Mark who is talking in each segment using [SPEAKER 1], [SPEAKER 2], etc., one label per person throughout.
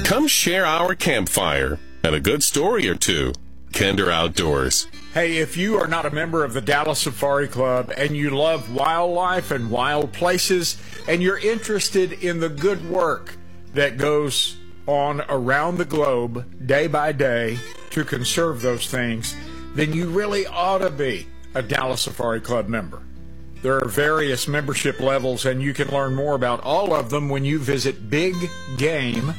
[SPEAKER 1] Come share our campfire and a good story or two. Kinder Outdoors.
[SPEAKER 2] Hey, if you are not a member of the Dallas Safari Club and you love wildlife and wild places and you're interested in the good work that goes on around the globe day by day to conserve those things, then you really ought to be a Dallas Safari Club member. There are various membership levels, and you can learn more about all of them when you visit biggame.org.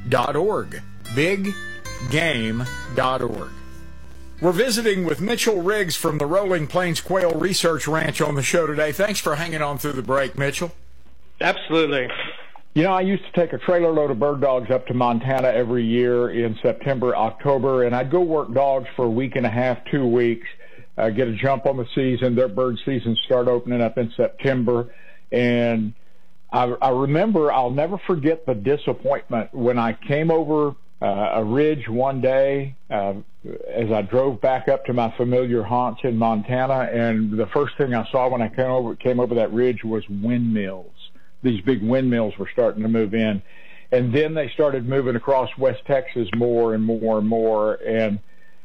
[SPEAKER 2] biggame.org. We're visiting with Mitchell Riggs from the Rolling Plains Quail Research Ranch on the show today. Thanks for hanging on through the break, Mitchell.
[SPEAKER 3] Absolutely.
[SPEAKER 4] You know, I used to take a trailer load of bird dogs up to Montana every year in September, October, and I'd go work dogs for a week and a half, 2 weeks, get a jump on the season. Their bird seasons start opening up in September. And I remember, I'll never forget the disappointment when I came over a ridge one day as I drove back up to my familiar haunts in Montana, and the first thing I saw when I came over that ridge was windmills. These big windmills were starting to move in, and then they started moving across West Texas more and more and more, and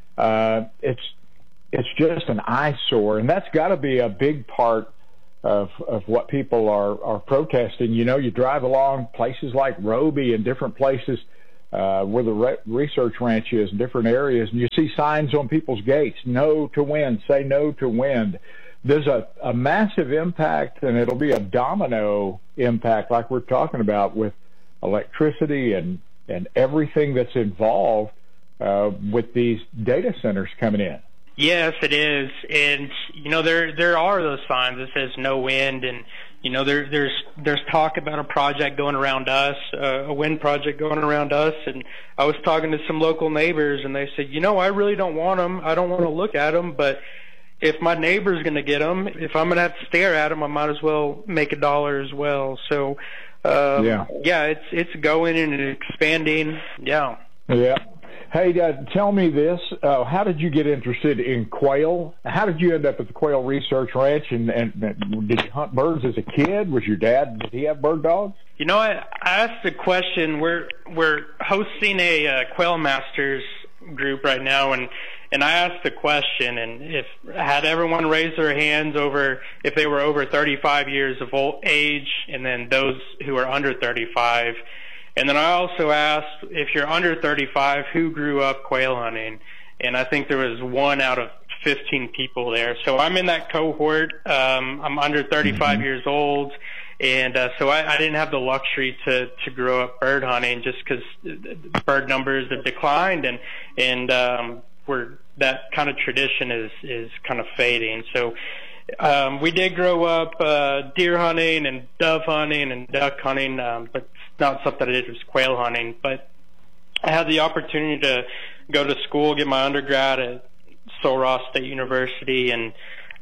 [SPEAKER 4] it's just an eyesore, and that's got to be a big part of what people are protesting. You know, you drive along places like Roby and different places where the research ranch is in different areas, and you see signs on people's gates, no to wind, say no to wind. There's a massive impact, and it'll be a domino impact like we're talking about with electricity and everything that's involved with these data centers coming in.
[SPEAKER 3] Yes, it is. And, you know, there are those signs that says no wind, and, you know, there's talk about a project going around us, a wind project going around us, and I was talking to some local neighbors, and they said, you know, I really don't want them. I don't want to look at them, but if my neighbor's going to get them, if I'm going to have to stare at them, I might as well make a dollar as well. So, yeah, it's going and expanding. Yeah.
[SPEAKER 4] Yeah. Hey, tell me this. How did you get interested in quail? How did you end up at the Quail Research Ranch? And did you hunt birds as a kid? Was your dad, did he have bird dogs?
[SPEAKER 3] You know, I asked the question. We're hosting a Quail Masters group right now, and I asked the question, and if had everyone raise their hands if they were over 35 years of age, and then those who are under 35. And then I also asked, if you're under 35, who grew up quail hunting? And I think there was 1 out of 15 people there. So I'm in that cohort. I'm under 35 years old. And so I didn't have the luxury to grow up bird hunting just because bird numbers have declined, and that kind of tradition is kind of fading. So we did grow up deer hunting and dove hunting and duck hunting, but not something I did was quail hunting. But I had the opportunity to go to school, get my undergrad at Sul Ross State University, and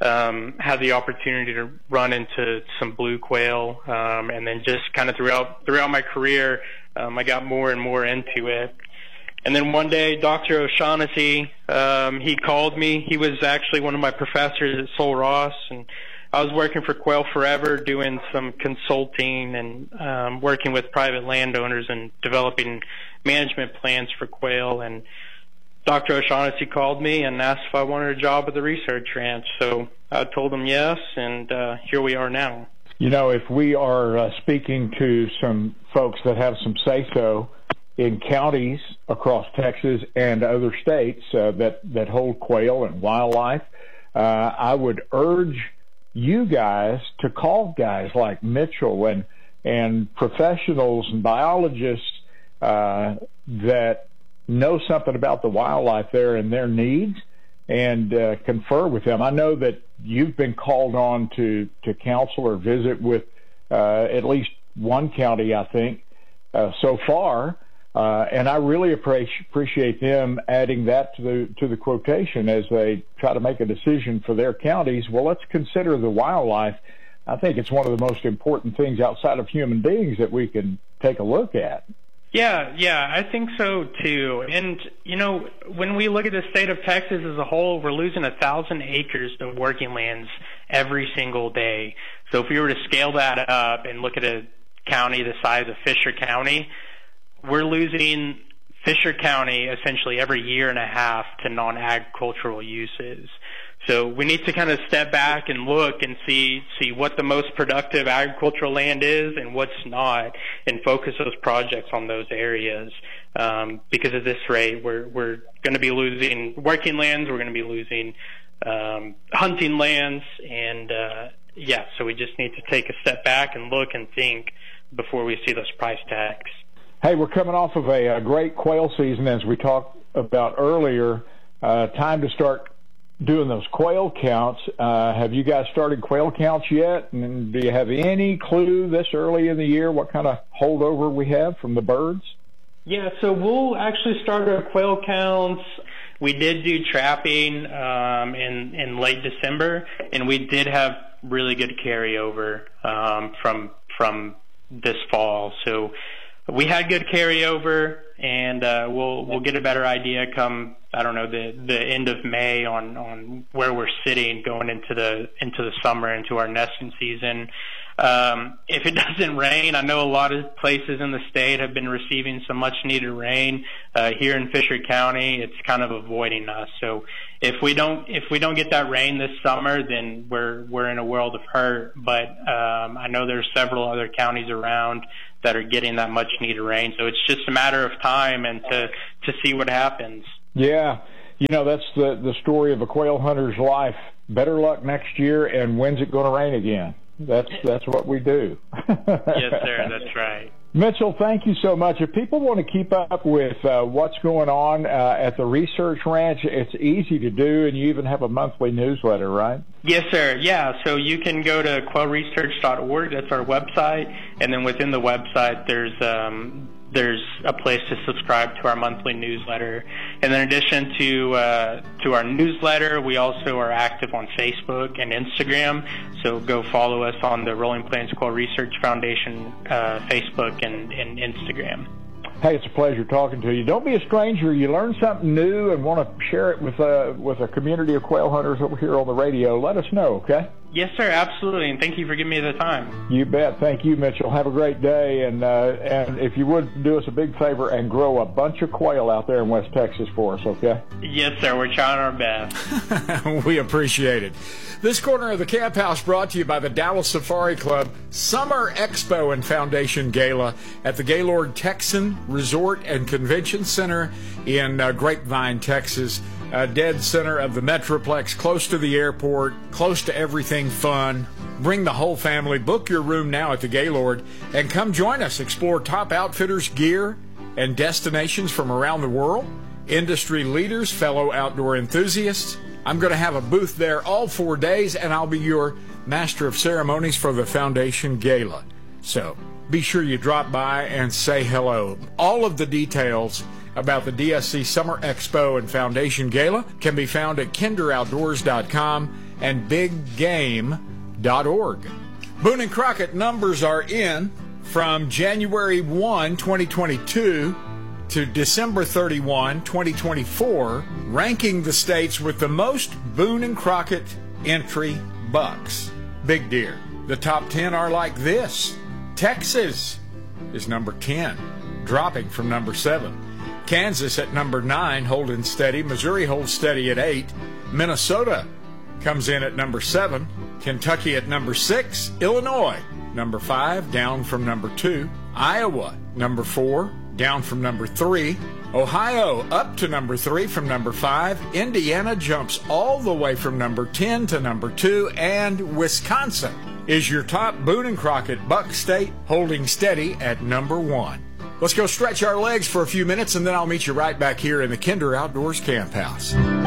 [SPEAKER 3] had the opportunity to run into some blue quail, and then just kind of throughout my career, I got more and more into it. And then one day, Dr. O'Shaughnessy, he called me. He was actually one of my professors at Sul Ross, and I was working for Quail Forever, doing some consulting and working with private landowners and developing management plans for quail. And Dr. O'Shaughnessy called me and asked if I wanted a job at the research ranch. So I told him yes, and here we are now.
[SPEAKER 4] You know, if we are speaking to some folks that have some say-so in counties across Texas and other states that hold quail and wildlife, I would urge you guys to call guys like Mitchell and professionals and biologists that know something about the wildlife there and their needs, and confer with them. I know that you've been called on to counsel or visit with at least one county, I think, so far. And I really appreciate them adding that to the quotation as they try to make a decision for their counties. Well, let's consider the wildlife. I think it's one of the most important things outside of human beings that we can take a look at.
[SPEAKER 3] Yeah, I think so too. And, you know, when we look at the state of Texas as a whole, we're losing 1,000 acres of working lands every single day. So if we were to scale that up and look at a county the size of Fisher County, we're losing Fisher County essentially every year and a half to non-agricultural uses. So we need to kind of step back and look and see what the most productive agricultural land is and what's not, and focus those projects on those areas. Because at this rate, we're going to be losing working lands, we're going to be losing hunting lands, and so we just need to take a step back and look and think before we see those price tags.
[SPEAKER 4] Hey, we're coming off of a great quail season, as we talked about earlier. Time to start doing those quail counts. Have you guys started quail counts yet? And do you have any clue this early in the year what kind of holdover we have from the birds?
[SPEAKER 3] Yeah, so we'll actually start our quail counts. We did do trapping in late December, and we did have really good carryover from this fall. So we had good carryover, and we'll get a better idea come, I don't know, the end of May on where we're sitting going into the summer, into our nesting season. If it doesn't rain, I know a lot of places in the state have been receiving some much needed rain. Here in Fisher County, it's kind of avoiding us. So if we don't get that rain this summer, then we're in a world of hurt. But I know there's several other counties around that are getting that much needed rain. So it's just a matter of time and to see what happens.
[SPEAKER 4] Yeah. You know, that's the story of a quail hunter's life. Better luck next year, and when's it going to rain again? That's what we do.
[SPEAKER 3] Yes, sir. That's right.
[SPEAKER 4] Mitchell, thank you so much. If people want to keep up with what's going on at the Research Ranch, it's easy to do, and you even have a monthly newsletter, right?
[SPEAKER 3] Yes, sir. Yeah, so you can go to quailresearch.org. That's our website, and then within the website, there's a place to subscribe to our monthly newsletter. And in addition to our newsletter, we also are active on Facebook and Instagram. So go follow us on the Rolling Plains Quail Research Foundation Facebook and Instagram.
[SPEAKER 4] Hey, it's a pleasure talking to you. Don't be a stranger. You learn something new and want to share it with a community of quail hunters over here on the radio, let us know, okay?
[SPEAKER 3] Yes, sir, absolutely, and thank you for giving me the time.
[SPEAKER 4] You bet. Thank you, Mitchell. Have a great day, and if you would do us a big favor and grow a bunch of quail out there in West Texas for us, okay?
[SPEAKER 3] Yes, sir. We're trying our best.
[SPEAKER 2] We appreciate it. This corner of the Camp House brought to you by the Dallas Safari Club Summer Expo and Foundation Gala at the Gaylord Texan Resort and Convention Center in Grapevine, Texas. Dead center of the Metroplex, close to the airport, close to everything fun. Bring the whole family. Book your room now at the Gaylord and come join us. Explore top outfitters, gear, and destinations from around the world. Industry leaders, fellow outdoor enthusiasts. I'm going to have a booth there all 4 days, and I'll be your master of ceremonies for the Foundation Gala. So be sure you drop by and say hello. All of the details about the DSC Summer Expo and Foundation Gala can be found at kinderoutdoors.com and biggame.org. Boone and Crockett numbers are in from January 1, 2022 to December 31, 2024, ranking the states with the most Boone and Crockett entry bucks. Big deer. The top 10 are like this. Texas is number 10, dropping from number 7. Kansas at number 9, holding steady. Missouri holds steady at 8. Minnesota comes in at number 7. Kentucky at number 6. Illinois, number 5, down from number 2. Iowa, number 4, down from number 3. Ohio up to number 3 from number 5. Indiana jumps all the way from number 10 to number 2. And Wisconsin is your top Boone and Crockett buck state, holding steady at number 1. Let's go stretch our legs for a few minutes, and then I'll meet you right back here in the Kinder Outdoors Camp House.